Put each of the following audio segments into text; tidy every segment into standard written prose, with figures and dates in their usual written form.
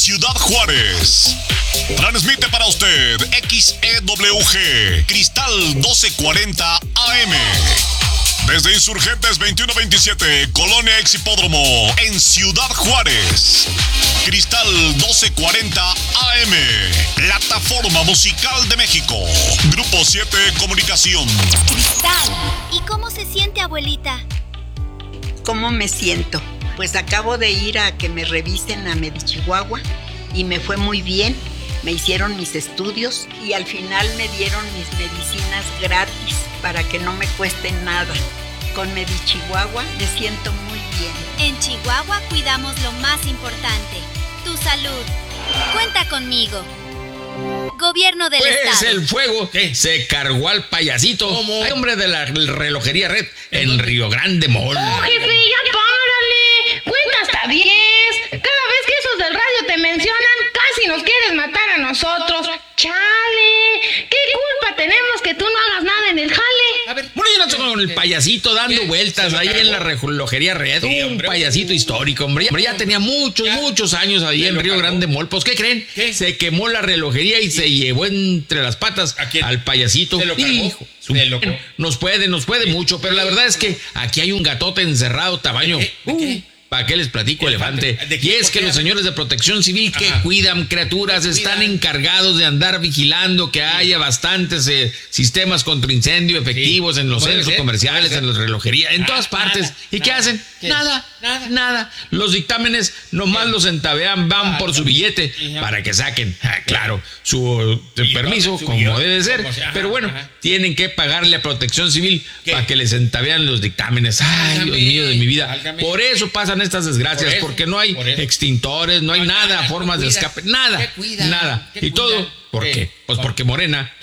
Ciudad Juárez. Transmite para usted XEWG Cristal 1240 AM. Desde Insurgentes 2127, Colonia Ex-Hipódromo, en Ciudad Juárez. Cristal 1240 AM. Plataforma Musical de México. Grupo 7 Comunicación. Cristal. ¿Y cómo se siente, abuelita? ¿Cómo me siento? Pues acabo de ir a que me revisen a Medichihuahua y me fue muy bien. Me hicieron mis estudios y al final me dieron mis medicinas gratis para que no me cueste nada. Con Medichihuahua me siento muy bien. En Chihuahua cuidamos lo más importante, tu salud. Cuenta conmigo. Gobierno del Estado. Pues el fuego se cargó al payasito. ¿Cómo? Hay hombre de la relojería Red en Río Grande Mall. ¡Oh, jefe, ya párale! ¡Cuenta hasta 10! Cada vez que esos del radio te mencionan, casi nos quieres matar a nosotros. ¡Chale! ¿Qué culpa tenemos que tú no hagas nada en el jale? A ver, bueno, yo no estoy con el payasito dando vueltas ahí en la relojería Red. Sí, un payasito histórico, hombre. Ya tenía muchos años ahí en Río Grande Mall. Pues, ¿qué creen? ¿Qué? Se quemó la relojería y se llevó entre las patas al payasito. ¿Se lo cargó? Nos puede mucho, pero la verdad es que aquí hay un gatote encerrado tamaño. ¿Para qué les platico, elefante? Y es que los señores de Protección Civil que cuidan criaturas están encargados de andar vigilando que haya bastantes sistemas contra incendio efectivos en los centros comerciales, en las relojerías, en todas partes. ¿Y qué hacen? Nada. Los dictámenes nomás los entabean, van por su billete para que saquen, claro, su permiso, como debe ser. Pero bueno, tienen que pagarle a Protección Civil para que les entabean los dictámenes. Ay, Dios mío de mi vida. Por eso pasan estas desgracias, porque no hay extintores, no hay nada, formas de escape, nada. ¿Y todo por qué? Pues porque Morena,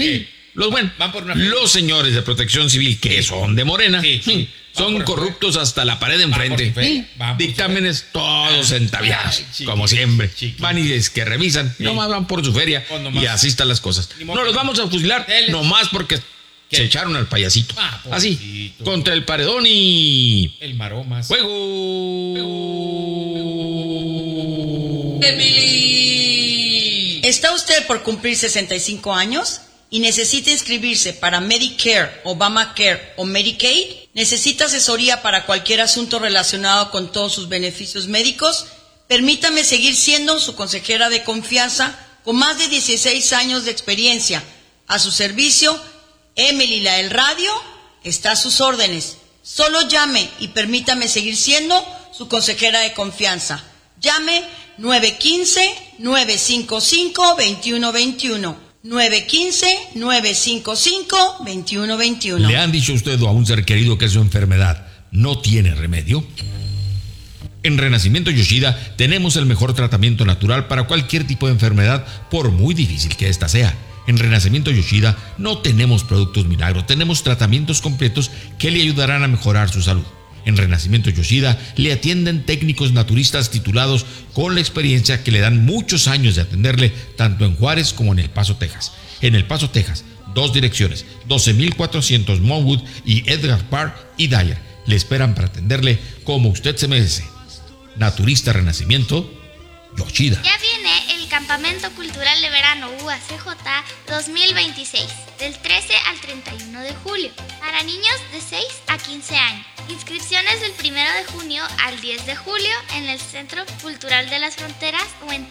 los señores de Protección Civil que son de Morena, son corruptos hasta la pared de enfrente. Dictámenes todos entabiados, como siempre. Van y es que revisan, nomás van por su feria y así están las cosas. No los vamos a fusilar nomás porque se echaron al payasito. Así, contra el paredón y... el maromas. ¡Fuego! ¡Emily! ¿Está usted por cumplir 65 años y necesita inscribirse para Medicare, Obamacare o Medicaid? ¿Necesita asesoría para cualquier asunto relacionado con todos sus beneficios médicos? Permítame seguir siendo su consejera de confianza con más de 16 años de experiencia. A su servicio, Emily, la del radio, está a sus órdenes. Solo llame y permítame seguir siendo su consejera de confianza. Llame 915-955-2121. 915-955-2121. ¿Le han dicho a usted o a un ser querido que su enfermedad no tiene remedio? En Renacimiento Yoshida tenemos el mejor tratamiento natural para cualquier tipo de enfermedad, por muy difícil que ésta sea. En Renacimiento Yoshida no tenemos productos milagro, tenemos tratamientos completos que le ayudarán a mejorar su salud. En Renacimiento Yoshida le atienden técnicos naturistas titulados con la experiencia que le dan muchos años de atenderle tanto en Juárez como en El Paso, Texas. En El Paso, Texas, 2 direcciones, 12400 Monwood y Edgar Park y Dyer. Le esperan para atenderle como usted se merece. Naturista Renacimiento Yoshida. Ya viene el Campamento Cultural de Verano UACJ 2026, del 13 al 31 de julio, para niños de 6 a 15 años. Inscripciones del 1 de junio al 10 de julio en el Centro Cultural de las Fronteras o en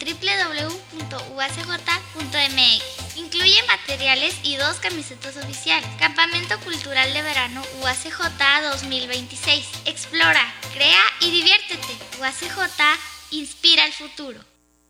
www.uacj.mx. Incluye materiales y 2 camisetas oficiales. Campamento Cultural de Verano UACJ 2026. Explora, crea y diviértete. UACJ inspira el futuro.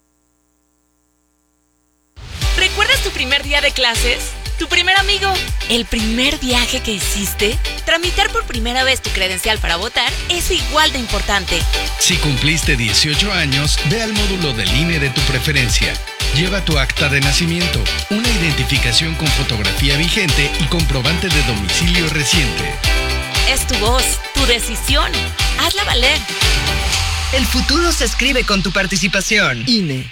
¿Recuerdas tu primer día de clases? ¿Tu primer amigo? ¿El primer viaje que hiciste? Tramitar por primera vez tu credencial para votar es igual de importante. Si cumpliste 18 años, ve al módulo del INE de tu preferencia. Lleva tu acta de nacimiento, una identificación con fotografía vigente y comprobante de domicilio reciente. Es tu voz, tu decisión. Hazla valer. El futuro se escribe con tu participación. INE.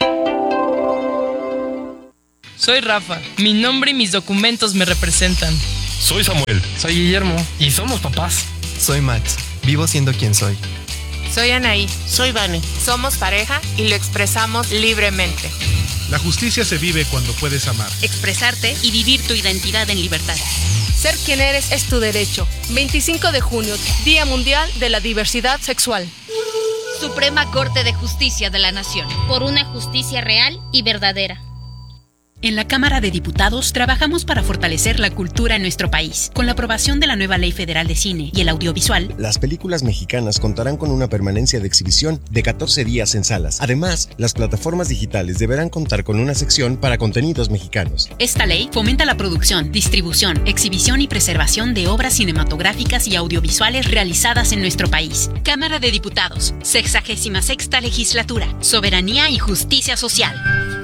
Soy Rafa. Mi nombre y mis documentos me representan. Soy Samuel. Soy Guillermo. Y somos papás. Soy Max. Vivo siendo quien soy. Soy Anaí. Soy Vane. Somos pareja y lo expresamos libremente. La justicia se vive cuando puedes amar, expresarte y vivir tu identidad en libertad. Ser quien eres es tu derecho. 25 de junio, Día Mundial de la Diversidad Sexual. Suprema Corte de Justicia de la Nación. Por una justicia real y verdadera. En la Cámara de Diputados trabajamos para fortalecer la cultura en nuestro país. Con la aprobación de la nueva Ley Federal de Cine y el Audiovisual, las películas mexicanas contarán con una permanencia de exhibición de 14 días en salas. Además, las plataformas digitales deberán contar con una sección para contenidos mexicanos. Esta ley fomenta la producción, distribución, exhibición y preservación de obras cinematográficas y audiovisuales realizadas en nuestro país. Cámara de Diputados, 66ª Legislatura, Soberanía y Justicia Social.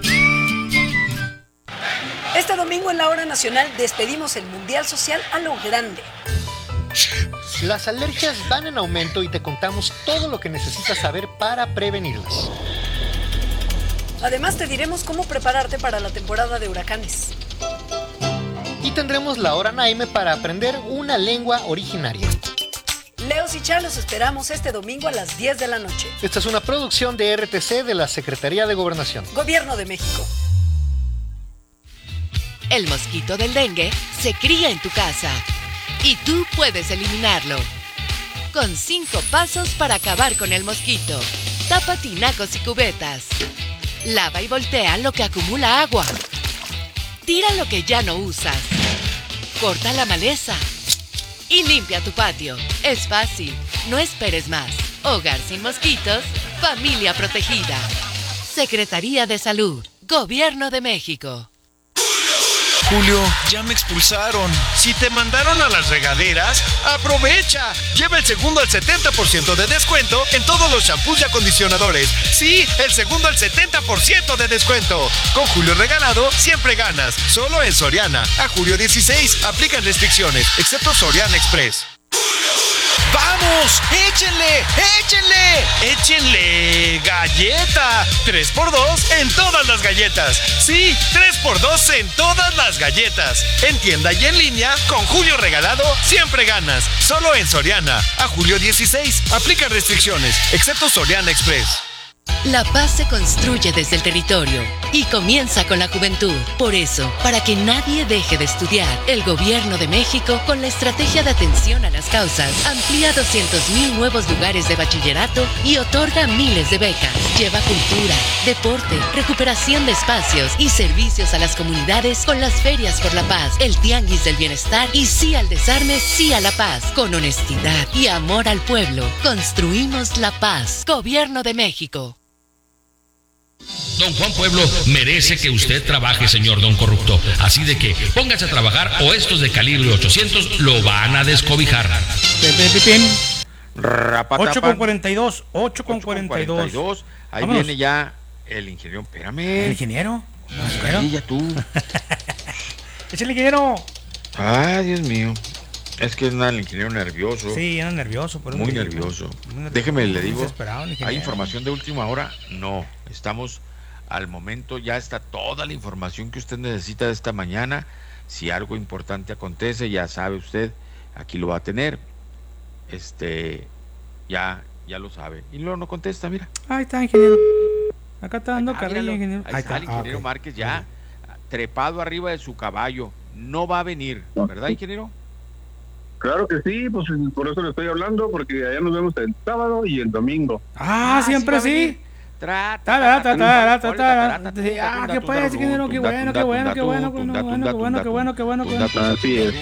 Este domingo en la Hora Nacional despedimos el Mundial Social a lo grande. Las alergias van en aumento y te contamos todo lo que necesitas saber para prevenirlas. Además te diremos cómo prepararte para la temporada de huracanes. Y tendremos la Hora Naime para aprender una lengua originaria. Leos y Char los esperamos este domingo a las 10 de la noche. Esta es una producción de RTC de la Secretaría de Gobernación. Gobierno de México. El mosquito del dengue se cría en tu casa y tú puedes eliminarlo. Con 5 pasos para acabar con el mosquito. Tapa tinacos y cubetas. Lava y voltea lo que acumula agua. Tira lo que ya no usas. Corta la maleza. Y limpia tu patio. Es fácil. No esperes más. Hogar sin mosquitos. Familia protegida. Secretaría de Salud. Gobierno de México. Julio, ya me expulsaron. Si te mandaron a las regaderas, ¡aprovecha! Lleva el segundo al 70% de descuento en todos los shampoos y acondicionadores. Sí, el segundo al 70% de descuento. Con Julio Regalado, siempre ganas. Solo en Soriana. A julio 16, aplican restricciones, excepto Soriana Express. ¡Vamos! ¡Échenle! ¡Échenle! ¡Échenle! ¡Galleta! 3x2 en todas las galletas. Sí, 3x2 en todas las galletas. En tienda y en línea, con Julio Regalado, siempre ganas. Solo en Soriana. A julio 16. Aplica restricciones, excepto Soriana Express. La paz se construye desde el territorio y comienza con la juventud. Por eso, para que nadie deje de estudiar, el Gobierno de México, con la estrategia de atención a las causas, amplía 200,000 nuevos lugares de bachillerato y otorga miles de becas. Lleva cultura, deporte, recuperación de espacios y servicios a las comunidades con las ferias por la paz, el tianguis del bienestar y sí al desarme, sí a la paz. Con honestidad y amor al pueblo, construimos la paz. Gobierno de México. Don Juan Pueblo merece que usted trabaje, señor don corrupto. Así de que póngase a trabajar o estos de calibre 800 lo van a descobijar. 8:42, 8:42. Ahí Vámonos. viene ya el ingeniero. Espérame. ¿El ingeniero? Sí, ya tú. ¡Es el ingeniero! Ay, Dios mío. Es que anda el ingeniero nervioso. Sí, anda nervioso. Pero muy nervioso. Déjeme, le digo. ¿Hay ¿Hay información de última hora? No. Estamos al momento, ya está toda la información que usted necesita de esta mañana. Si algo importante acontece, ya sabe usted, aquí lo va a tener. Ya lo sabe. Y luego no contesta, mira. Ahí está, ingeniero. Acá está dando carrilla, ingeniero. Ahí está el ingeniero Márquez ya trepado arriba de su caballo. No va a venir, ¿verdad, ingeniero? Claro que sí, pues por eso le estoy hablando, porque allá nos vemos el sábado y el domingo. Siempre sí. ¿Qué puede, ingeniero? Qué bueno. Así es.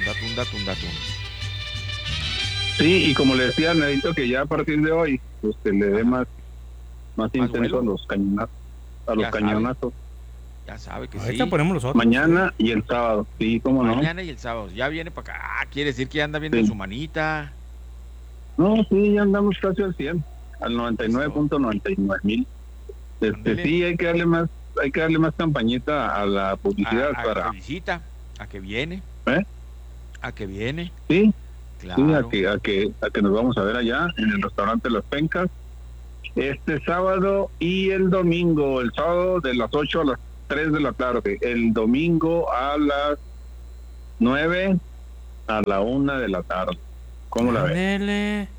Sí, y como le decía, necesito que ya a partir de hoy, pues que le dé más intenso a los cañonazos. Ya sabe que ahorita sí. ponemos los otros. Mañana y el sábado, sí, cómo no. Mañana y el sábado. Ya viene para acá. Quiere decir que ya anda viendo su manita. No, sí, ya andamos casi al 100, al 99.99 mil. Sí, hay que darle más campañita a la publicidad para. Visita, a que viene. A que viene. Sí. Claro. Sí, a que nos vamos a ver allá en el restaurante Las Pencas este sábado y el domingo. El sábado de las 8 a las 3 de la tarde, el domingo a las 9 a la 1 de la tarde. ¿Cómo la ves?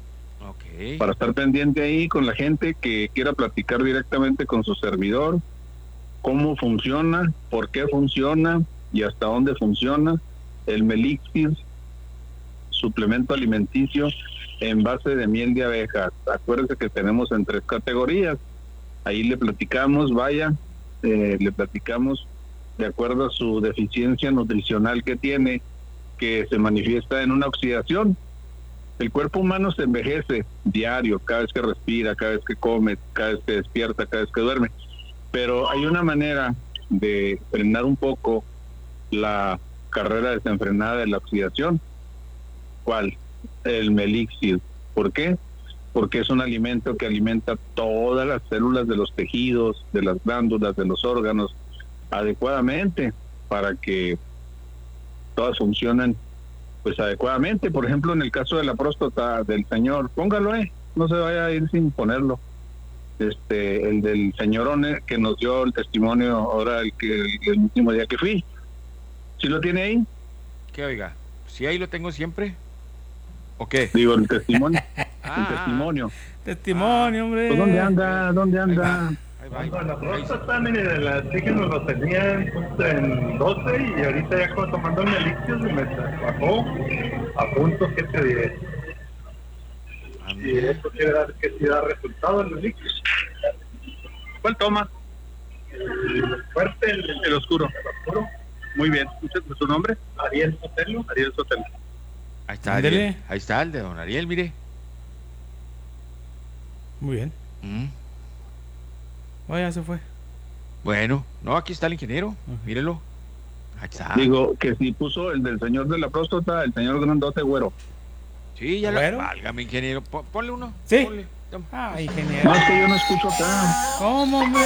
para estar pendiente ahí con la gente que quiera platicar directamente con su servidor, cómo funciona, por qué funciona y hasta dónde funciona el Melixir, suplemento alimenticio en base de miel de abejas. Acuérdense que tenemos en 3 categorías. Ahí le platicamos, le platicamos de acuerdo a su deficiencia nutricional que tiene, que se manifiesta en una oxidación. El cuerpo humano se envejece diario, cada vez que respira, cada vez que come, cada vez que despierta, cada vez que duerme. Pero hay una manera de frenar un poco la carrera desenfrenada de la oxidación. ¿Cuál? El Melixir. ¿Por qué? Porque es un alimento que alimenta todas las células de los tejidos, de las glándulas, de los órganos adecuadamente para que todas funcionen pues adecuadamente. Por ejemplo, en el caso de la próstata del señor, póngalo no se vaya a ir sin ponerlo. El del señorón que nos dio el testimonio ahora el último día que fui. ¿Sí lo tiene ahí? ¿Qué oiga? ¿Sí ahí lo tengo siempre? ¿O qué? Digo, el testimonio. El testimonio. Testimonio, hombre. Pues, ¿dónde anda? La próstata, mire, la chica nos lo tenían en 12 y ahorita ya tomando el Melixir me bajó a punto 7-10. Y eso que sí da resultado el Melixir. ¿Cuál toma? El fuerte, el oscuro. El oscuro. Muy bien. ¿Su nombre? Ariel Sotelo. Ahí está, Ariel. Ahí está el de don Ariel, mire. Muy bien. Ya se fue. Bueno, no, aquí está el ingeniero. Mírelo. Ahí está. Digo que si puso el del señor de la próstata, el señor grandote güero. Sí, ya lo. Válgame, ingeniero. Ponle uno. Sí. Ponle. Ingeniero. Más que yo no escucho acá. ¿Cómo, hombre?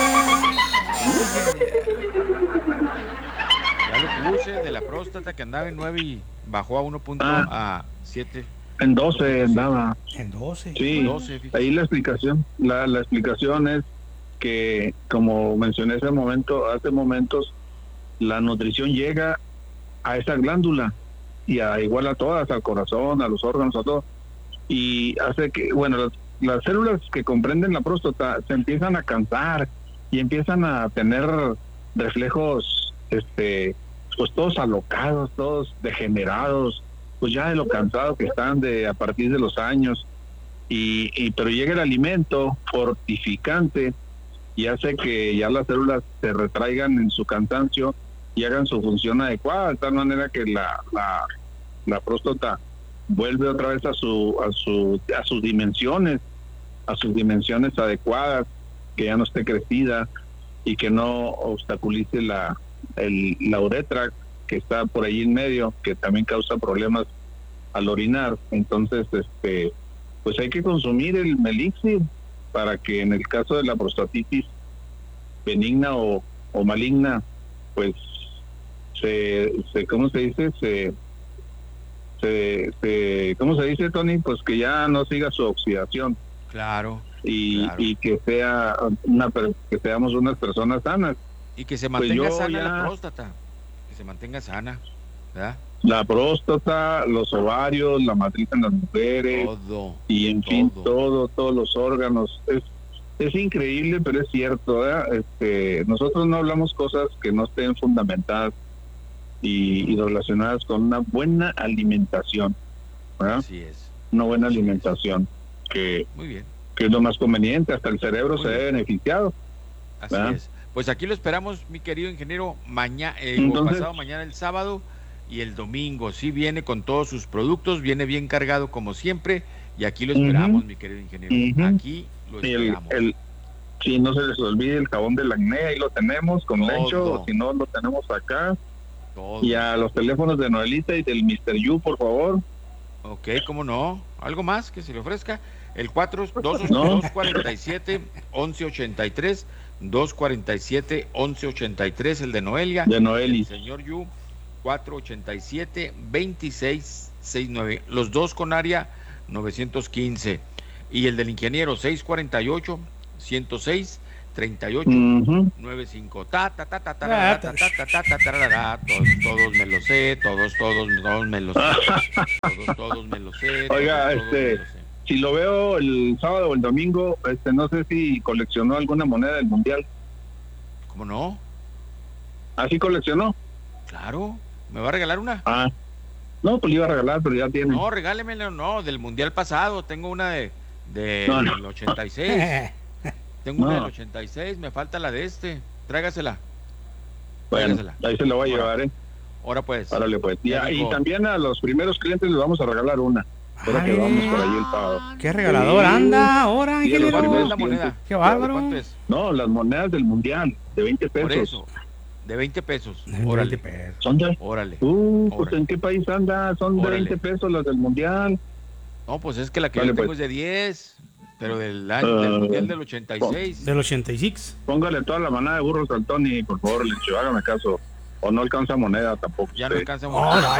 Ya lo puse de la próstata que andaba en 9 y bajó a 1.7. En 12 andaba. En 12. Sí, 12, ahí la explicación. La explicación es que, como mencioné hace momentos, la nutrición llega a esa glándula y igual a todas, al corazón, a los órganos, a todo. Y hace que, las células que comprenden la próstata se empiezan a cansar y empiezan a tener reflejos, pues todos alocados, todos degenerados, pues ya de lo cansado que están a partir de los años. Pero llega el alimento fortificante y hace que ya las células se retraigan en su cansancio y hagan su función adecuada, de tal manera que la próstata vuelve otra vez a sus dimensiones adecuadas, que ya no esté crecida y que no obstaculice la uretra que está por ahí en medio, que también causa problemas al orinar. Entonces, pues hay que consumir el Melixir para que en el caso de la prostatitis benigna o maligna, pues ¿cómo se dice? ¿Cómo se dice, Tony? Pues que ya no siga su oxidación. Claro. Y que que seamos unas personas sanas. Y que se mantenga sana la próstata. Que se mantenga sana, ¿verdad? La próstata, los ovarios, la matriz en las mujeres, y en fin, todos los órganos. Es increíble, pero es cierto, ¿verdad? Nosotros no hablamos cosas que no estén fundamentadas y relacionadas con una buena alimentación, ¿verdad? Así es. Una buena alimentación que es lo más conveniente, hasta el cerebro se ve beneficiado. Así es. Pues aquí lo esperamos, mi querido ingeniero, pasado mañana, el sábado y el domingo. Sí viene con todos sus productos, viene bien cargado como siempre, y aquí lo esperamos, mi querido ingeniero. Aquí lo esperamos. Si no se les olvide el jabón del acné, ahí lo tenemos con lecho, o si no, lo tenemos acá. Y a los teléfonos de Noelita y del Mr. Yu, por favor. Ok, cómo no. ¿Algo más que se le ofrezca? El 247-1183, 247-1183, el de Noelia. De Noeli. El señor Yu, 487-2669. Los dos con área 915. Y el del ingeniero, 648-106-3895. Todos me lo sé, todos me lo sé. Oiga, si lo veo el sábado o el domingo, no sé si coleccionó alguna moneda del Mundial. ¿Cómo no? ¿Ah, sí coleccionó? Claro, ¿me va a regalar una? Ah, no, pues le iba a regalar, pero ya tiene. No, regálemela, no, del Mundial pasado, tengo una del 86. Tengo una del 86, me falta la de tráigasela. Bueno, tráigasela. Ahí se la voy a llevar, Ahora pues. Árale pues. Y también a los primeros clientes les vamos a regalar una. Ahora que vamos por ahí el sábado. Qué regalador anda ahora, ingeniero. ¿Cuánto es la moneda? Qué bárbaro. ¿Cuánto es? No, las monedas del Mundial, de 20 pesos. Por eso, de 20 pesos. Órale. 20 pesos. ¿Son de? Órale. Pues ¿en qué país anda? Son de 20 pesos las del Mundial. No, pues es que la que yo tengo es de 10, pero del Mundial del 86. Del 86. Póngale toda la manada de burros al Tony, por favor, Lencho, hágame caso. O no alcanza moneda tampoco. Ya no alcanza moneda.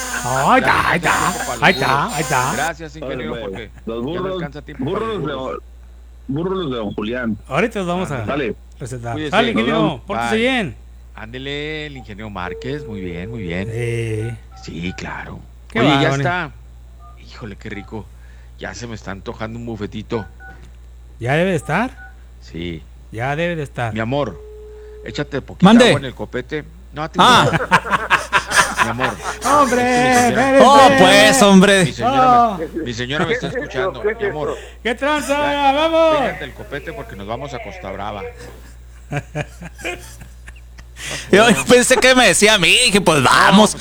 Ahí está. Gracias, ingeniero, porque los burros, ya no alcanza tiempo. Burros de don Julián. Ahorita los vamos a recetar. Dale, ingeniero, pórtese bien. Ándele, el ingeniero Márquez, muy bien, muy bien. Sí, claro. Qué Oye, bárbaro. ya está. Híjole, qué rico. Ya se me está antojando un bufetito. ¿Ya debe de estar? Sí. Ya debe de estar. Mi amor, échate poquita Mande. agua en el copete. No, mi amor. Hombre, pues, hombre. Mi señora me está escuchando. Mi amor. ¿Qué tranza? ¡Vamos! Pégate el copete porque nos vamos a Costa Brava. Yo pensé que me decía a mí, dije, pues vamos.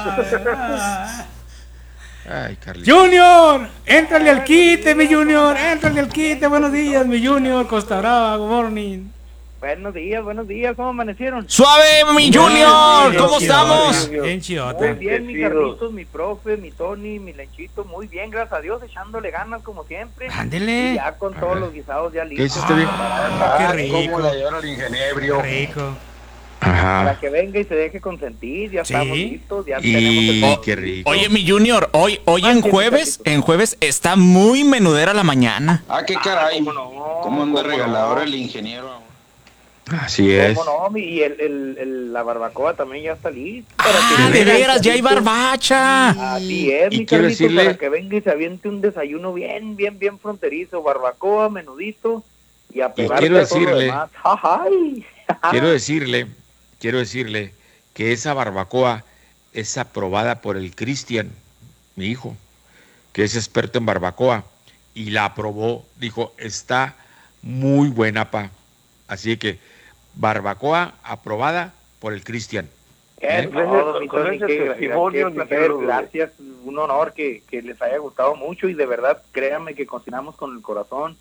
Ay, Carlito. Junior, éntrale al quite, mi Junior, éntrale al quite. Buenos días, mi Junior, Costa Brava, good morning. Buenos días, ¿cómo amanecieron? Suave, mi Junior, ¿cómo estamos? Bien chidota. Muy bien, mi Carlitos, mi profe, mi Tony, mi Lenchito, muy bien, gracias a Dios, echándole ganas como siempre. Ándele. Y ya con todos los guisados ya listos. ¿Qué hiciste bien? Qué rico. ¿Cómo la llevaron al ingeniero? Qué rico. Para que venga y se deje consentir, ya estamos listos, ya tenemos el... Qué rico. Oye, mi Junior, hoy en jueves está muy menudera la mañana. Ah, qué caray. ¿Cómo anda regalador el ingeniero? Así es. ¿Cómo no? Y la barbacoa también ya está lista. De veras, ya hay barbacha. Así es, Y mi quiero Carlitos, decirle- para que venga y se aviente un desayuno bien fronterizo, barbacoa, menudito, y a pegarle quiero a todo lo decirle- demás. ¡Ay! Quiero decirle que esa barbacoa es aprobada por el Cristian, mi hijo, que es experto en barbacoa, y la aprobó, dijo, está muy buena, pa. Así que, barbacoa aprobada por el Cristian. Gracias, un honor que les haya gustado mucho y de verdad créanme que cocinamos con el corazón,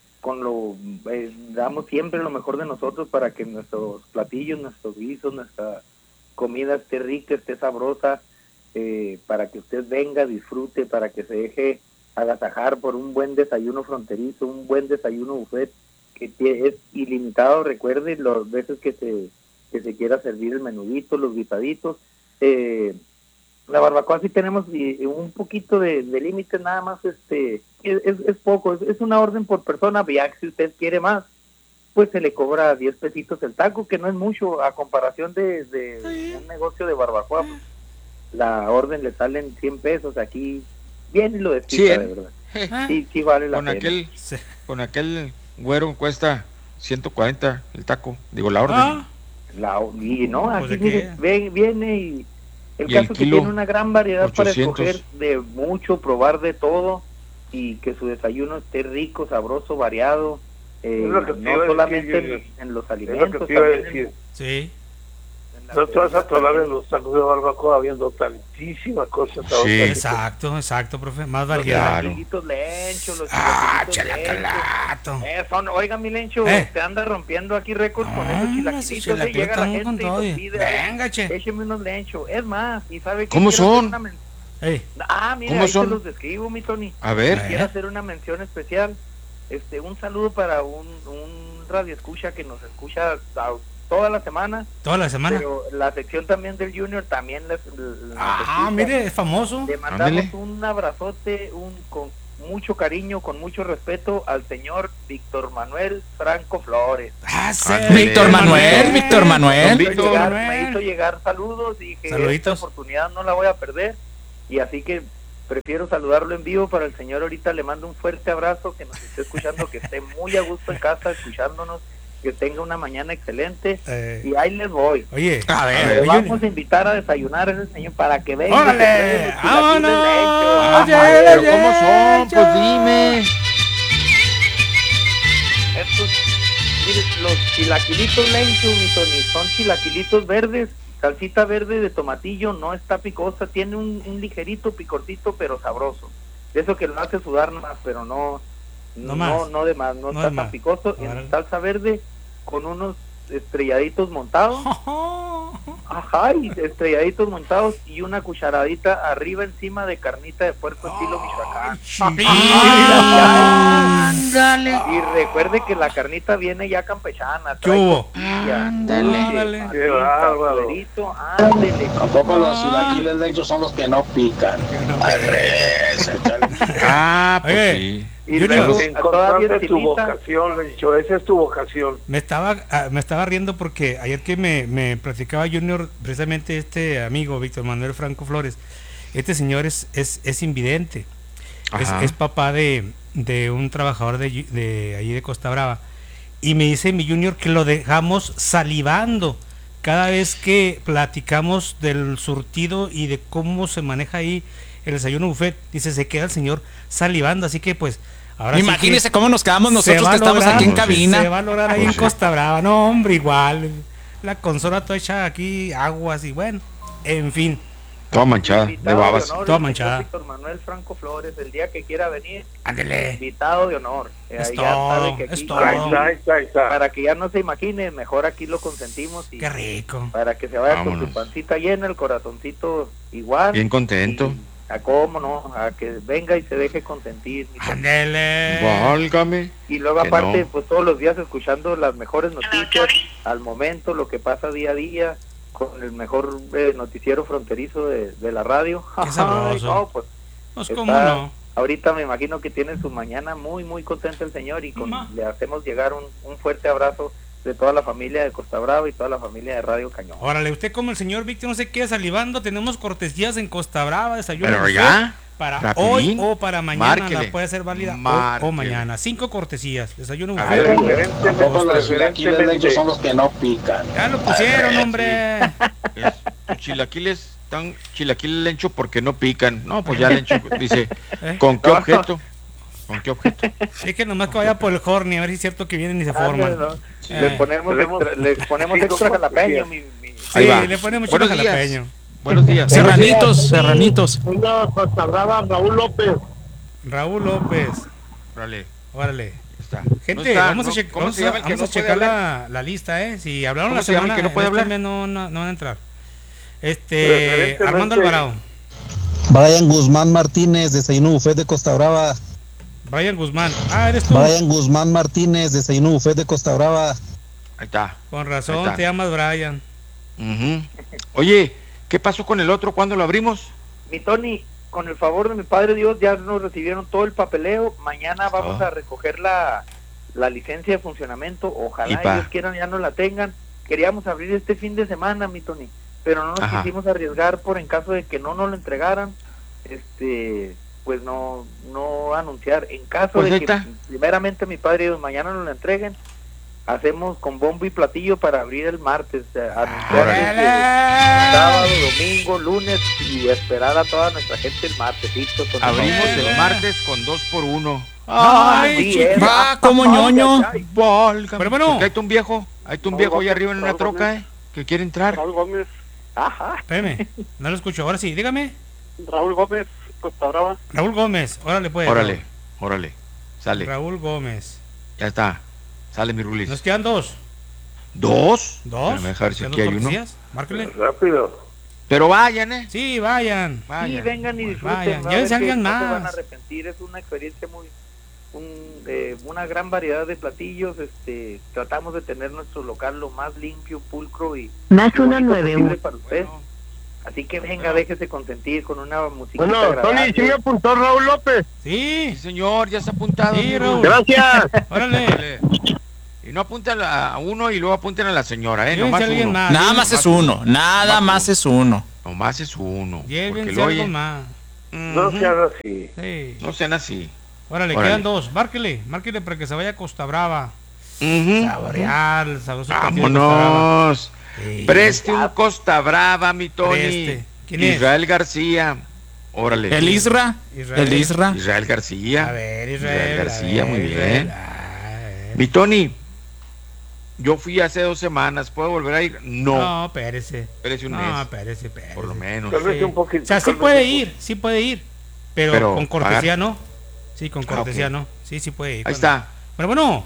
damos siempre lo mejor de nosotros para que nuestros platillos, nuestros guisos, nuestra comida esté rica, esté sabrosa, para que usted venga, disfrute, para que se deje agasajar por un buen desayuno fronterizo, un buen desayuno buffet que es ilimitado. Recuerde las veces que se quiera servir el menudito, los guisaditos. La barbacoa sí tenemos un poquito de límite, nada más es poco, es una orden por persona. Ya que si usted quiere más, pues se le cobra 10 pesitos el taco, que no es mucho a comparación de un negocio de barbacoa. Pues, la orden le salen 100 pesos aquí, bien y lo desquita, de verdad. Sí vale la pena. Con aquel güero cuesta 140 el taco, digo la orden. Y no, aquí Pues, viene y el Y el caso que kilo, tiene una gran variedad 800. para escoger de mucho, probar de todo y que su desayuno esté rico, sabroso, variado, lo que te iba no a solamente decir, en los Es lo alimentos, que te iba a también decir. Sí. No te vas a atorar en los tacos de barbacoa habiendo tantísimas cosas. Exacto, profe, más variedad. los chilaquitos lencho, los Chilacalato. Oiga, mi Lencho, te anda rompiendo aquí récords con esos chilaquilitos, llega la gente y nos pide, venga, écheme unos lencho. Es más, ¿y sabe qué? ¿Cómo Quiero hacer son? una mira, ¿Cómo ahí son? te los describo, mi Tony. A ver. Quiero hacer una mención especial. Un saludo para un radioescucha que nos escucha toda la semana. Toda la semana. Pero la sección también del Junior también les mire, es famoso. Le mandamos un abrazote, con mucho cariño, con mucho respeto al señor Víctor Manuel Franco Flores. Víctor Manuel. Me hizo llegar saludos y que esta oportunidad no la voy a perder. Y así que prefiero saludarlo en vivo. Para el señor ahorita le mando un fuerte abrazo, que nos esté escuchando, que esté muy a gusto en casa escuchándonos, que tenga una mañana excelente. Y ahí les voy. Oye, a ver, vamos a invitar a desayunar a ese señor para que venga. ¡Órale! ¡Vámonos! Pero ¿cómo son? Pues dime. Estos, mire, los chilaquilitos Lencho, mi Tony, son chilaquilitos verdes, salsita verde de tomatillo, no está picosa, tiene un ligerito picorcito, pero sabroso. De eso que lo hace sudar más, pero no de más, no está tan picoso. En salsa verde con unos estrelladitos montados. Ajá, y estrelladitos montados y una cucharadita arriba encima de carnita de puerco estilo Michoacán. Ándale. Y recuerde que la carnita viene ya campechana. ¿Qué hubo? Ándale. Qué bárbaro. Tampoco los chilaquiles de hecho son los que no pican. Pues sí. Y luego, encontraste tu vocación, Lencho, esa es tu vocación. Me estaba riendo porque ayer que me platicaba Junior, precisamente este amigo Víctor Manuel Franco Flores, este señor es invidente, es papá de un trabajador de allí de Costa Brava, y me dice mi Junior que lo dejamos salivando cada vez que platicamos del surtido y de cómo se maneja ahí el desayuno buffet. Dice, se queda el señor salivando, así que pues ahora imagínese sí cómo nos quedamos nosotros que estamos aquí en cabina. Se va a lograr ahí en Costa Brava. No, hombre, igual. La consola toda hecha aquí, aguas y bueno, en fin. Toda manchada, de babas. Toda manchada. Víctor Manuel Franco Flores, el día que quiera venir, ándele. Invitado de honor. Es ya todo, sabe que aquí, es todo. Para que ya no se imagine, mejor aquí lo consentimos. Y qué rico. Para que se vaya Vámonos. con su pancita llena, el corazoncito igual. Bien contento. A cómo no, a que venga y se deje consentir. Ándele. Válgame. Y luego Que aparte, no. pues todos los días escuchando las mejores noticias al momento, lo que pasa día a día, con el mejor noticiero fronterizo de la radio. Qué sabroso. No, pues cómo no. Ahorita me imagino que tiene su mañana muy, muy contento el señor y le hacemos llegar un fuerte abrazo de toda la familia de Costa Brava y toda la familia de Radio Cañón. Órale, usted como el señor Víctor no se queda salivando, tenemos cortesías en Costa Brava, desayuno Pero ya, para rapidín, hoy o para mañana, márquele. la puede ser válida hoy o mañana. 5 cortesías, desayuno buffet. Tampoco los chilaquiles de hecho son los que no pican. Ya lo pusieron, hombre. Los chilaquiles están chilaquiles Lencho porque no pican. No, pues ya Lencho dice, ¿con qué objeto? ¿Con qué objeto? Es que nomás que vaya por el horny, a ver si es cierto que vienen y se forman. Le ponemos extra jalapeño. Sí, le ponemos extra jalapeño. Buenos días. Serranitos. Una Costa Brava, Raúl López. Raúl López. Órale. Está. Gente, No está, vamos no, a, ¿cómo se llama el que vamos a no puede checar hablar? la lista, Si hablaron ¿Cómo la se llama el semana, que no puede hablar? no van a entrar. Armando Alvarado. Brian Guzmán Martínez, desayuno buffet de Costa Brava. Brian Guzmán. Eres tú. Brian Guzmán Martínez, desayuno buffet de Costa Brava. Ahí está. Con razón, te llamas Brian. Oye, ¿qué pasó con el otro? ¿Cuándo lo abrimos? Mi Tony, con el favor de mi Padre Dios, ya nos recibieron todo el papeleo. Mañana vamos a recoger la licencia de funcionamiento. Ojalá ellos quieran ya no la tengan. Queríamos abrir este fin de semana, mi Tony, pero no nos quisimos arriesgar por en caso de que no nos lo entregaran. Pues no anunciar. En caso Pues de que primeramente mi Padre Dios mañana nos lo entreguen, hacemos con bombo y platillo para abrir el martes, anunciar sábado, domingo, lunes y esperar a toda nuestra gente el martes. Abrimos el martes con 2x1. Como ñoño. Pero bueno, porque hay un viejo ahí arriba en una troca que quiere entrar. Raúl Gómez. Espérame, no lo escucho. Ahora sí, dígame. Raúl Gómez, Costa Brava. Raúl Gómez, órale pues. Órale, sale. Raúl Gómez. Ya está, sale mi Rulis. Nos quedan 2. ¿Dos? ¿Dos? Déjame ver si aquí hay uno. Márquele. Rápido. Pero vayan, Sí, vayan. Sí, vengan y disfruten. Vayan, llévense a alguien más. No se van a arrepentir, es una experiencia una gran variedad de platillos. Tratamos de tener nuestro local lo más limpio, pulcro y más bonito 191 posible para usted. Así que venga, déjese consentir con una música. Bueno, Tony, ¿sí me apuntó Raúl López? Sí, señor, ya se ha apuntado. Sí, Raúl. Gracias. Órale. Y no apunten a uno y luego apunten a la señora, Nomás uno. Nada más es uno. Nada más es uno. Nomás es uno. Llévense algo más. No sean así. Sí. No sean así. Órale, quedan dos. Márquele para que se vaya a Costa Brava. Saborear, sabroso. Vámonos. Sí. Preste un Costa Brava, mi Tony. Preste. ¿Quién es? Israel García. Órale. El Isra. Israel. El Isra. Israel García. A ver, Israel García, muy Israel. bien. Mi Tony, yo fui hace 2 semanas. ¿Puedo volver a ir? No. No, espérese. Espérese un mes. No, espérese. Por lo menos. Cálmese un poquito. O sea, sí puede ir. Pero con cortesía pagar. no. Sí, con cortesía ok. no. Sí, puede ir. Ahí está. Bueno.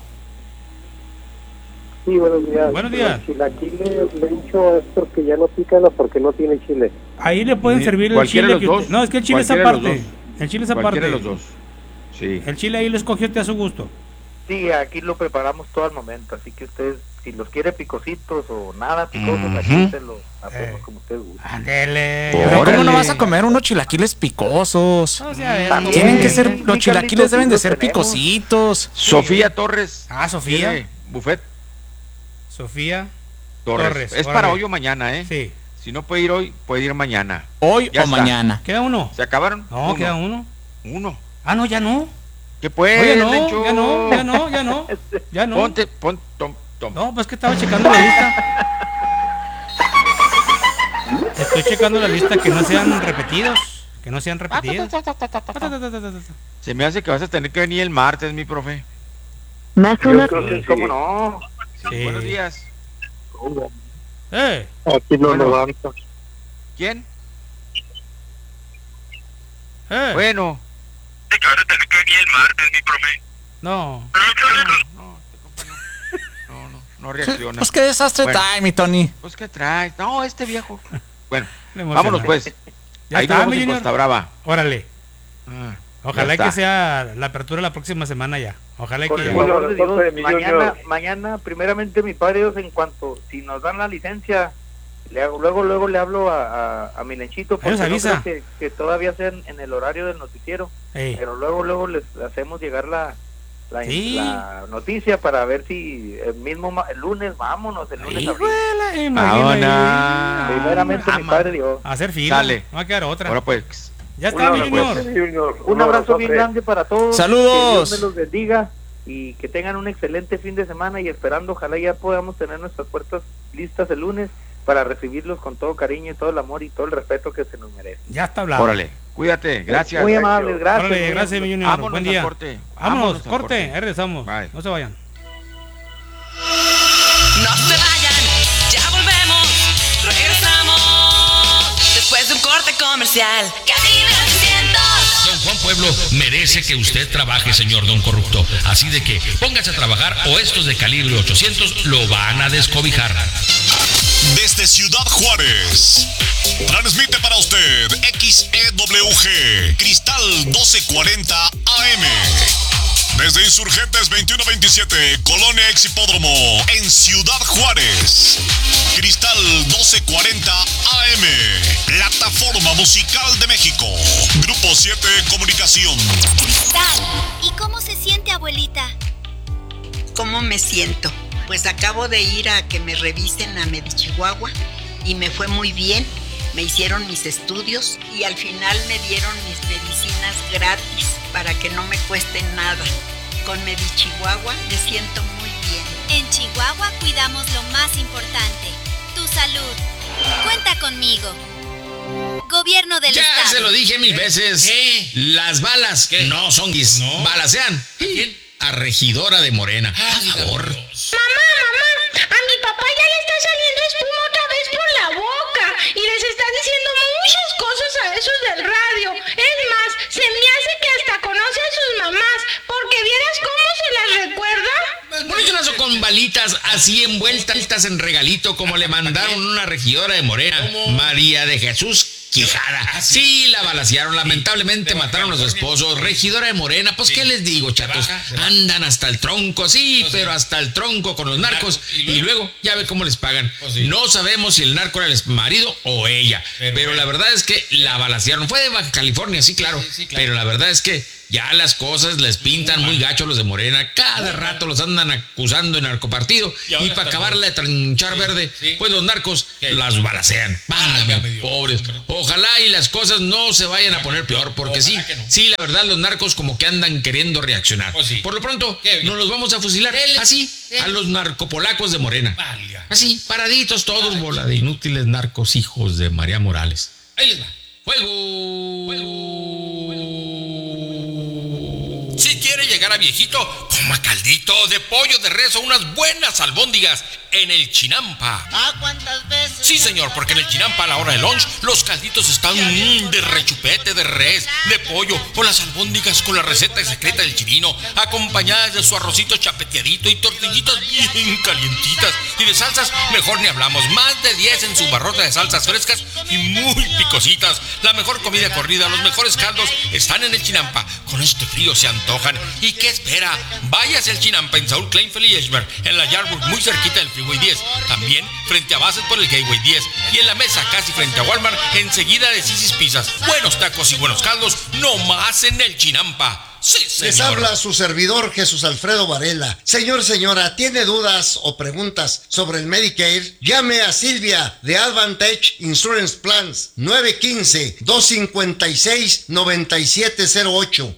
Sí, buenos días. Buenos días. El chilaquiles le he dicho es porque ya no pican o porque no tiene chile. Ahí le pueden servir el Cualquiera chile. de los dos. No, es que el chile es Cualquiera de los aparte. dos. El chile es Cualquiera aparte. de los dos. Sí. El chile ahí lo escogió usted a su gusto. Sí, aquí lo preparamos todo al momento, así que ustedes, si los quiere picositos o nada picosos, aquí se los hacemos como ustedes gustan. Ándele. Pero ¿cómo no vas a comer unos chilaquiles picosos? O sea, Tienen que ser, los chilaquiles deben de ser picositos. Sofía Torres. Sofía. ¿Tiene buffet? Sofía Torres. Es para hoy o mañana, ¿eh? Sí. Si no puede ir hoy, puede ir mañana. Hoy Ya o está. mañana. ¿Queda uno? ¿Se acabaron? No, queda uno. Uno. Ah, no, ya no. ¿Qué pues? Oye, no, Lencho? ya no. Ponte. No, pues que estaba checando la lista. Estoy checando la lista, que no sean repetidos. Se me hace que vas a tener que venir el martes, mi profe. Más una. Creo que sí. ¿Cómo no? Sí. Buenos días. Aquí no levanta. ¿Quién? Bueno. Sí, que vas a tener que venir el martes, mi profe. No. No reacciona. Pues qué desastre trae, mi Tony. Pues qué trae. No, este viejo. Bueno, emociona. vámonos pues. Ya ahí está, nos vemos mi en Junior. Costa Brava. Órale. Ojalá ya que está. sea la apertura la próxima semana ya. Ojalá Por que el ya. favor de Dios, mañana, primeramente, mi padre Dios, en cuanto, si nos dan la licencia, luego le hablo a mi Lenchito, porque nos avisa. no creo que todavía sea en el horario del noticiero, pero luego les hacemos llegar la noticia para ver si el lunes, vámonos, el lunes primeramente, mi padre Dios. A hacer fila. Dale. No va a quedar otra. Ahora pues. Ya está, mi Junior. Un abrazo bien grande para todos. Saludos. Que Dios me los bendiga y que tengan un excelente fin de semana, y esperando, ojalá ya podamos tener nuestras puertas listas el lunes para recibirlos con todo cariño y todo el amor y todo el respeto que se nos merece. Ya está hablado. Órale, cuídate, gracias. Muy amables, gracias. Órale, gracias, mi Junior. Vámonos Buen día. al corte. Vámonos, al corte. Ahí regresamos. Bye. No se vayan. No se vayan, ya volvemos, regresamos después de un corte comercial. Cabina 800. Don Juan Pueblo merece que usted trabaje, señor Don Corrupto. Así de que póngase a trabajar o estos de calibre 800 lo van a descobijar. Desde Ciudad Juárez, transmite para usted XEWG Cristal 1240 AM. Desde Insurgentes 2127, Colonia Ex Hipódromo, en Ciudad Juárez. Cristal 1240 AM, Plataforma Musical de México. Grupo 7 Comunicación. Cristal, ¿y cómo se siente, abuelita? ¿Cómo me siento? Pues acabo de ir a que me revisen a Medichihuahua y me fue muy bien. Me hicieron mis estudios y al final me dieron mis medicinas gratis para que no me cueste nada. Con Medichihuahua me siento muy bien. En Chihuahua cuidamos lo más importante, tu salud. Cuenta conmigo. Gobierno del Estado. Ya se lo dije 1000 veces. Las balas no son guis. Balacean. ¿Quién? A regidora de Morena. Por favor. Mamá, a mi papá ya le está saliendo espuma otra vez por la boca y les está diciendo muchas cosas a esos del radio. Es más, se me hace que hasta conoce a sus mamás, porque vieras cómo se las recuerda. ¿Por qué no son con balitas así envueltas en regalito como le mandaron una regidora de Morena, María de Jesús Quijada? Sí, la balacearon, lamentablemente mataron a su esposo. Regidora de Morena, pues qué les digo, chatos, andan hasta el tronco, sí, pero hasta el tronco con los narcos, y luego ya ve cómo les pagan. No sabemos si el narco era el marido o ella, pero la verdad es que la balacearon. Fue de Baja California, sí, claro, pero la verdad es que ya las cosas les pintan muy gacho los de Morena. Cada rato los andan acusando en narcopartido. Y para acabarla de trinchar verde, pues los narcos las balacean. Válgame, pobres. Ojalá y las cosas no se vayan a poner peor, porque sí, la verdad, los narcos como que andan queriendo reaccionar. Por lo pronto, nos los vamos a fusilar así, a los narcopolacos de Morena. Así, paraditos todos, bola de inútiles narcos, hijos de María Morales. Ahí les va. ¡Fuego! Si quiere llegar a viejito, coma caldito de pollo de res o unas buenas albóndigas en el Chinampa. ¿Cuántas veces? Sí, señor, porque en el Chinampa a la hora de lunch los calditos están de rechupete, de res, de pollo o las albóndigas con la receta secreta del chilino, acompañadas de su arrocito chapeteadito y tortillitas bien calientitas. Y de salsas, mejor ni hablamos. Más de 10 en su barrota de salsas frescas y muy picositas. La mejor comida corrida, los mejores caldos están en el Chinampa. Con este frío se antojan. ¿Y qué espera? Váyase al Chinampa en Saúl Kleinfeld y Eschberg, en la Yardburg, muy cerquita del Freeway 10. También frente a Bassett por el Gateway 10. Y en la mesa, casi frente a Walmart, enseguida de Sisi's Pizzas. Buenos tacos y buenos caldos, no más en el Chinampa. Sí, señor. Les habla su servidor Jesús Alfredo Varela. Señor, señora, ¿tiene dudas o preguntas sobre el Medicare? Llame a Silvia de Advantage Insurance Plans 915-256-9708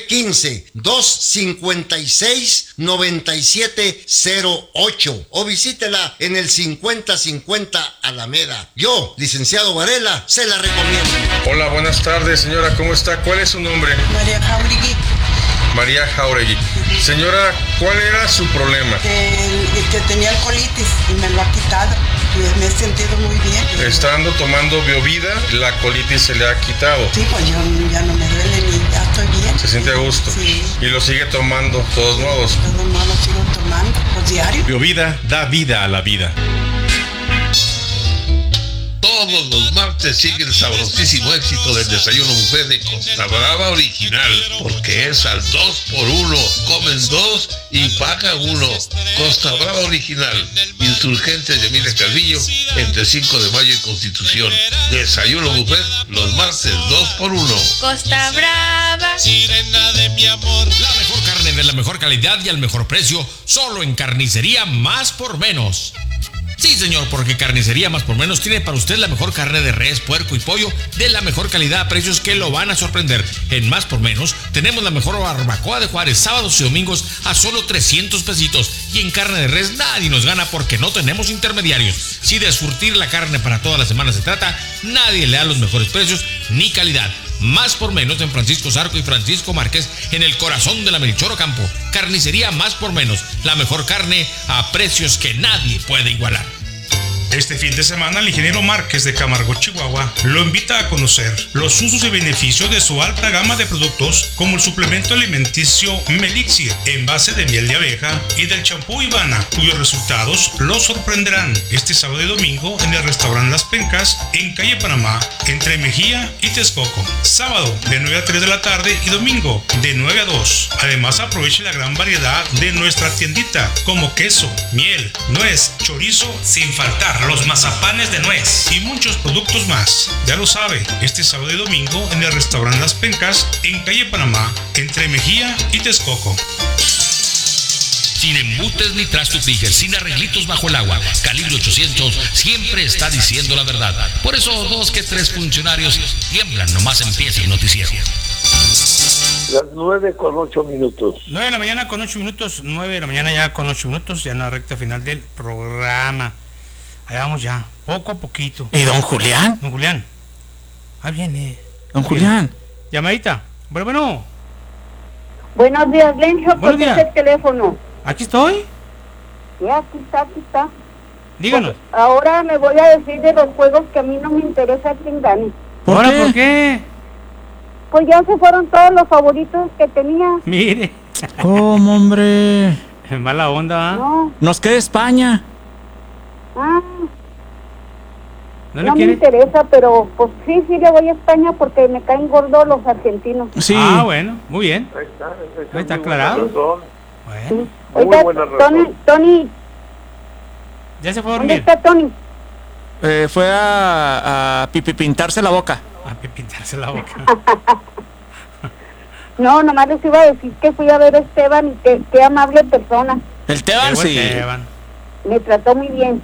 915-256-9708 o visítela en el 5050 Alameda. Yo, licenciado Varela, se la recomiendo. Hola, buenas tardes, señora, ¿cómo está? ¿Cuál es su nombre? María Jauregui. María Jauregui. Señora, ¿cuál era su problema? Que tenía colitis y me lo ha quitado. Y me he sentido muy bien. Estando tomando Biovida, la colitis se le ha quitado. Sí, pues ya no me duele ni ya estoy bien. ¿Se siente a gusto? Sí. ¿Y lo sigue tomando, de todos modos? De todos modos lo sigo tomando, pues diario. Biovida da vida a la vida. Todos los martes sigue el sabrosísimo éxito del desayuno buffet de Costa Brava Original, porque es al 2x1, comen 2 y pagan 1. Costa Brava Original, Insurgentes de Emilia Calvillo, entre 5 de mayo y Constitución. Desayuno buffet los martes 2x1. Costa Brava, sirena de mi amor. La mejor carne de la mejor calidad y al mejor precio, solo en Carnicería Más por Menos. Sí, señor, porque Carnicería Más por Menos tiene para usted la mejor carne de res, puerco y pollo de la mejor calidad a precios que lo van a sorprender. En Más por Menos tenemos la mejor barbacoa de Juárez, sábados y domingos a solo 300 pesitos. Y en carne de res nadie nos gana porque no tenemos intermediarios. Si de surtir la carne para toda la semana se trata, nadie le da los mejores precios ni calidad. Más por Menos en Francisco Zarco y Francisco Márquez, en el corazón de la Melchor Ocampo. Carnicería Más por Menos, la mejor carne a precios que nadie puede igualar. Este fin de semana, el ingeniero Márquez de Camargo, Chihuahua, lo invita a conocer los usos y beneficios de su alta gama de productos, como el suplemento alimenticio Melixir, en base de miel de abeja, y del champú Ivana, cuyos resultados lo sorprenderán este sábado y domingo en el restaurante Las Pencas, en calle Panamá, entre Mejía y Texcoco. Sábado de 9 a 3 de la tarde y domingo de 9 a 2. Además, aproveche la gran variedad de nuestra tiendita, como queso, miel, nuez, chorizo, sin faltar los mazapanes de nuez y muchos productos más. Ya lo sabe, este sábado y domingo en el restaurante Las Pencas, en calle Panamá, entre Mejía y Texcoco. Sin embutes ni trastos fijes, sin arreglitos bajo el agua. Calibre 800 siempre está diciendo la verdad. Por eso 2 que 3 funcionarios tiemblan nomás empieza el noticiero. Las 9:08. 9 de la mañana con 8 minutos. 9 de la mañana ya con 8 minutos. Ya en la recta final del programa. Ahí vamos ya, poco a poquito. ¿Y don Julián? Don Julián. Ah, viene. Don Julián. Llamadita. Bueno. Buenos días, Lencho. ¿Por qué es el teléfono? Aquí estoy. Ya, aquí está. Díganos. Pues ahora me voy a decir de los juegos que a mí no me interesa quién gane. ¿Por qué? Pues ya se fueron todos los favoritos que tenía. Mire. ¿Cómo, hombre? Mala onda, ¿eh? No. Nos queda España. No me interesa, pero pues sí le voy a España porque me caen gordos los argentinos. Sí. Bueno, muy bien. Ahí está aclarado. Bueno. Oiga, Tony. Ya se fue a dormir. ¿Dónde está Tony? Fue a pintarse la boca. A pintarse la boca. No, nomás les iba a decir que fui a ver a Esteban y qué amable persona. El Teban, sí. Me trató muy bien.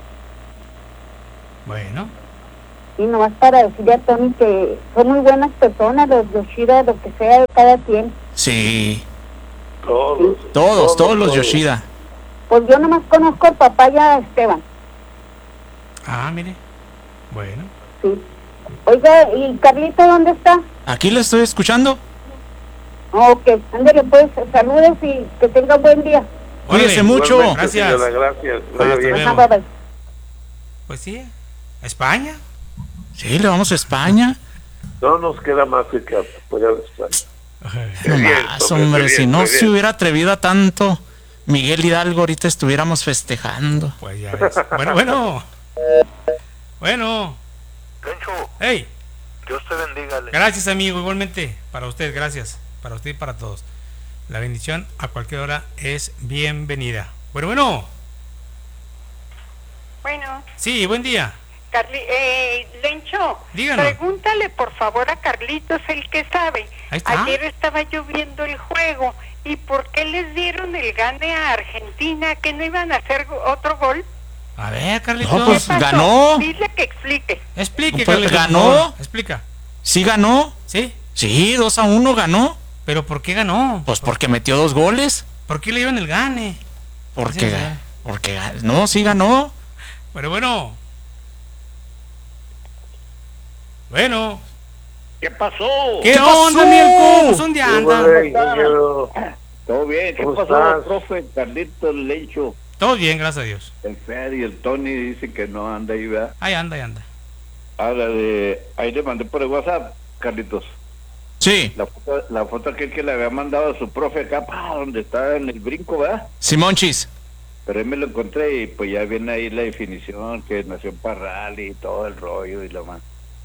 Bueno. Y nomás para decirle a Tony que son muy buenas personas, los Yoshida, lo que sea de cada quien. Sí. Todos los Yoshida. Pues yo nomás conozco al papá y a Esteban. Ah, mire. Bueno. Sí. Oiga, ¿y Carlito dónde está? Aquí lo estoy escuchando. Ok, ándale pues, saludes y que tenga buen día. Cuídese mucho. Gracias. Señora, gracias. Hasta Bien. luego. Bye, bye. Pues sí, ¿a España? Sí, le vamos a España. No nos queda más que apoyar a España. No más, hombre, si no se hubiera atrevido a tanto, Miguel Hidalgo ahorita estuviéramos festejando. Pues ya ves. Bueno. Lencho. Hey. Dios te bendiga, Lencho. Gracias, amigo, igualmente. Para usted, gracias. Para usted y para todos. La bendición a cualquier hora es bienvenida. Bueno. Bueno. Sí, buen día. Lencho, díganos. Pregúntale por favor a Carlitos, el que sabe. Ahí está. Ayer estaba yo viendo el juego y ¿por qué les dieron el gane a Argentina? ¿Que no iban a hacer otro gol? A ver, Carlitos. No, pues ganó. Dile que explique. Explique, Pues, Carlitos. ganó. Explica. ¿Sí ganó? ¿Sí? Sí, 2-1 ganó. ¿Pero por qué ganó? Pues porque metió 2 goles. ¿Por qué le dieron el gane? Porque no, sí ganó. Pero bueno. ¿Qué pasó? ¿Qué onda, Mirko? ¿Dónde anda? ¿Todo bien? ¿Qué ¿Cómo pasó, estás? profe? Carlitos, Lencho. Todo bien, gracias a Dios. El Fer y el Tony dicen que no anda ahí, ¿verdad? Ahí anda. Ahí le mandé por el WhatsApp, Carlitos. Sí. La foto aquel que le había mandado a su profe acá, donde está en el brinco, ¿verdad? Simonchis. Pero ahí me lo encontré y pues ya viene ahí la definición, que nació en Parral y todo el rollo y lo más.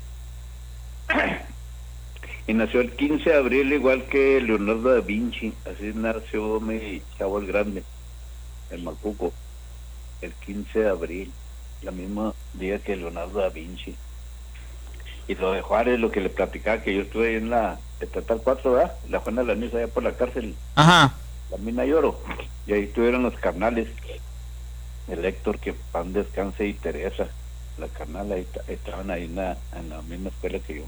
Y nació el 15 de abril igual que Leonardo da Vinci, así nació mi chavo el grande, el Macuco, el 15 de abril, la misma día que Leonardo da Vinci. Y lo de Juárez, lo que le platicaba, que yo estuve ahí en la Estatal 4, ¿verdad? La Juana Lanís allá por la cárcel, Ajá. la mina de Oro, y ahí estuvieron los carnales, el Héctor, que pan descanse, y Teresa, la carnal, ahí estaban ahí en la misma escuela que yo.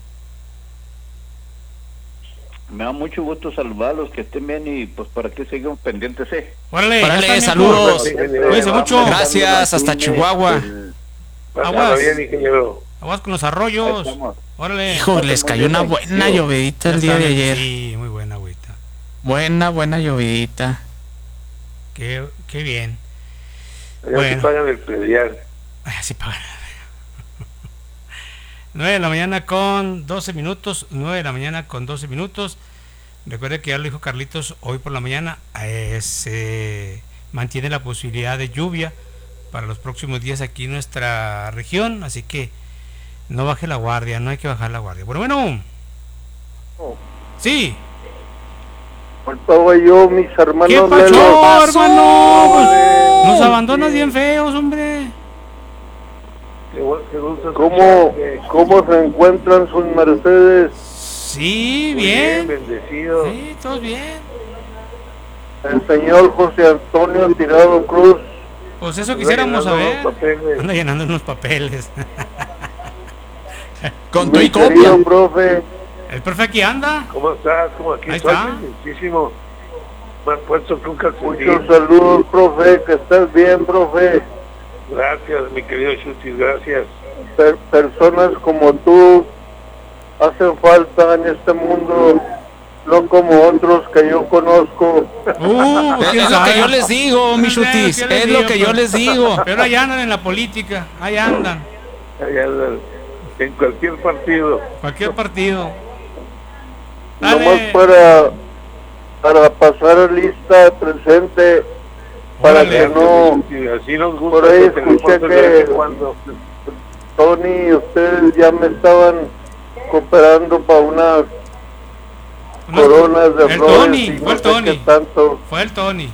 Me da mucho gusto saludarlos, que estén bien y pues para que sigamos pendientes, Órale, saludos. Cuídense mucho. Gracias, hasta Chihuahua. Aguas. Bien, ingeniero. Aguas con los arroyos. Órale. Hijo, les cayó una buena llovedita el día de ayer. Sí, muy buena agüita. Buena llovedita. Qué bien. Allá sí pagan el predial. Allá sí pagan. 9 de la mañana con 12 minutos. 9 de la mañana con 12 minutos. Recuerde que ya lo dijo Carlitos hoy por la mañana. Se mantiene la posibilidad de lluvia para los próximos días aquí en nuestra región. Así que no baje la guardia, no hay que bajar la guardia. Bueno. Sí. Faltaba yo, mis hermanos. ¿Qué pasó, hermano? Nos abandonas bien feos, hombre. ¿Cómo se encuentran sus mercedes? Sí, bien. Bendecidos. Sí, todos bien. El señor José Antonio Tirado Cruz. Pues eso quisiéramos saber. Anda llenando unos papeles. Con tu y copia. Profe. El profe aquí anda. ¿Cómo estás? ¿Cómo aquí Ahí estoy? está. Muchísimo. Más puesto que un calcetín. Muchos saludos, profe. Que estés bien, profe. Gracias, mi querido Chutis, gracias. Personas como tú hacen falta en este mundo, no como otros que yo conozco. Es lo que yo les digo, mi Chutis. Es lo que yo les digo. Pero ahí andan en la política. Ahí andan. En cualquier partido. Cualquier partido. Nomás para pasar lista presente. Para que no, así nos gusta. por ahí escuché que Tony y ustedes ya me estaban cooperando para unas coronas de el flores. Tony, fue el Tony. Tanto. Fue el Tony.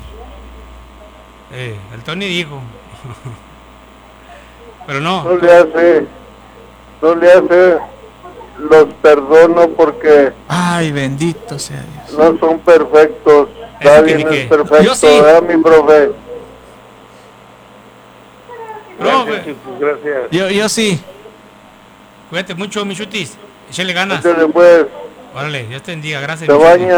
El Tony dijo. Pero no. No le hace los perdono porque ay, bendito sea Dios. No son perfectos. Nadie es perfecto, Yo sí. ¿verdad, mi profe? Gracias. Yo sí. Cuídate mucho, Michutis. Échale ganas. Échale pues. Órale, Dios te bendiga. Gracias. Te bañas.